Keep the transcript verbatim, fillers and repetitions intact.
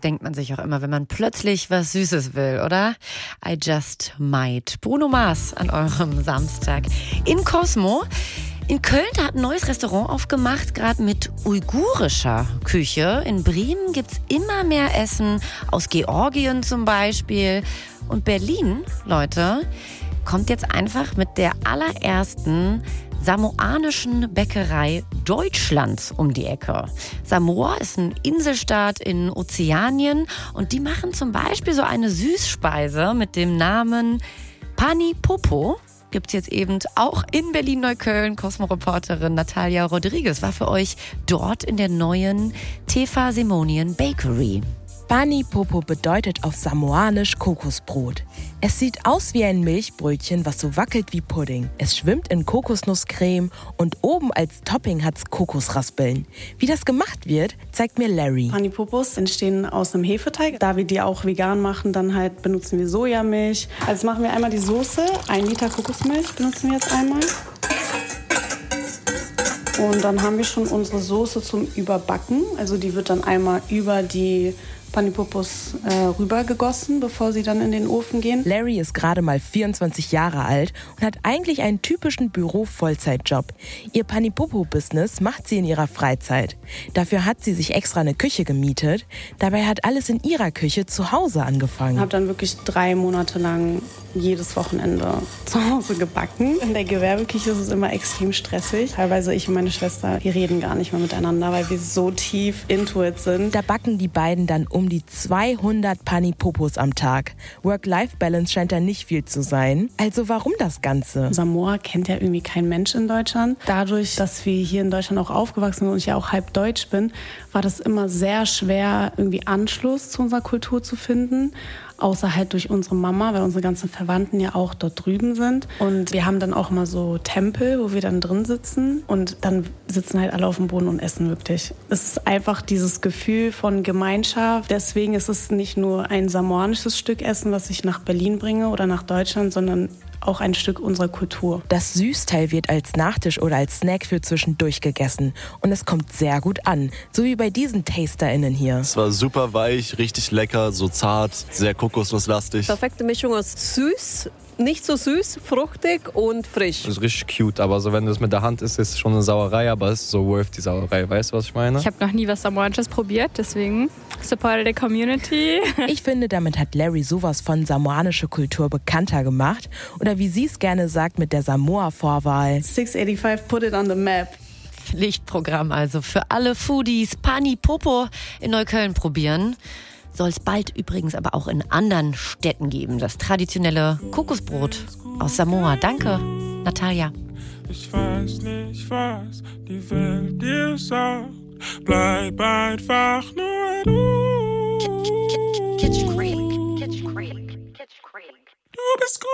denkt man sich auch immer, wenn man plötzlich was Süßes will, oder? I just might. Bruno Mars an eurem Samstag. In Cosmo. In Köln hat ein neues Restaurant aufgemacht, gerade mit uigurischer Küche. In Bremen gibt's immer mehr Essen, aus Georgien zum Beispiel. Und Berlin, Leute, kommt jetzt einfach mit der allerersten samoanischen Bäckerei Deutschlands um die Ecke. Samoa ist ein Inselstaat in Ozeanien und die machen zum Beispiel so eine Süßspeise mit dem Namen Pani Popo. Gibt's jetzt eben auch in Berlin-Neukölln. Cosmo-Reporterin Natalia Rodriguez war für euch dort in der neuen Tefa Simonian Bakery. Pani Popo bedeutet auf Samoanisch Kokosbrot. Es sieht aus wie ein Milchbrötchen, was so wackelt wie Pudding. Es schwimmt in Kokosnusscreme und oben als Topping hat's Kokosraspeln. Wie das gemacht wird, zeigt mir Larry. Pani Popos entstehen aus einem Hefeteig. Da wir die auch vegan machen, dann halt benutzen wir Sojamilch. Also machen wir einmal die Soße. Ein Liter Kokosmilch benutzen wir jetzt einmal. Und dann haben wir schon unsere Soße zum Überbacken. Also die wird dann einmal über die Pani Popos äh, rübergegossen, bevor sie dann in den Ofen gehen. Larry ist gerade mal vierundzwanzig Jahre alt und hat eigentlich einen typischen Büro-Vollzeitjob. Ihr Pani Popo-Business macht sie in ihrer Freizeit. Dafür hat sie sich extra eine Küche gemietet. Dabei hat alles in ihrer Küche zu Hause angefangen. Ich habe dann wirklich drei Monate lang jedes Wochenende zu Hause gebacken. In der Gewerbeküche ist es immer extrem stressig. Teilweise ich und meine Schwester, wir reden gar nicht mehr miteinander, weil wir so tief into it sind. Da backen die beiden dann um die zweihundert Pani Popos am Tag. Work-Life-Balance scheint da nicht viel zu sein. Also warum das Ganze? Samoa kennt ja irgendwie kein Mensch in Deutschland. Dadurch, dass wir hier in Deutschland auch aufgewachsen sind und ich ja auch halb deutsch bin, war das immer sehr schwer, irgendwie Anschluss zu unserer Kultur zu finden. Außer halt durch unsere Mama, weil unsere ganzen Verwandten ja auch dort drüben sind. Und wir haben dann auch immer so Tempel, wo wir dann drin sitzen. Und dann sitzen halt alle auf dem Boden und essen wirklich. Es ist einfach dieses Gefühl von Gemeinschaft. Deswegen ist es nicht nur ein samoanisches Stück Essen, was ich nach Berlin bringe oder nach Deutschland, sondern auch ein Stück unserer Kultur. Das Süßteil wird als Nachtisch oder als Snack für zwischendurch gegessen. Und es kommt sehr gut an. So wie bei diesen TasterInnen hier. Es war super weich, richtig lecker, so zart, sehr kokosnusslastig. Perfekte Mischung aus süß, nicht so süß, fruchtig und frisch. Das ist richtig cute, aber so wenn du es mit der Hand isst, ist es schon eine Sauerei, aber es ist so worth die Sauerei. Weißt du, was ich meine? Ich habe noch nie was Samoanisches probiert, deswegen supporte die Community. Ich finde, damit hat Larry sowas von samoanische Kultur bekannter gemacht. Oder wie sie es gerne sagt mit der Samoa-Vorwahl. six eighty-five, put it on the map. Pflichtprogramm also für alle Foodies. Pani Popo in Neukölln probieren. Soll es bald übrigens aber auch in anderen Städten geben. Das traditionelle Kokosbrot aus Samoa. Danke, Natalia. Ich weiß nicht, was die Welt dir sagt. Bleib einfach nur du. Kitsch Creek. Kitsch Creek. Kitsch Creek. Du bist gut.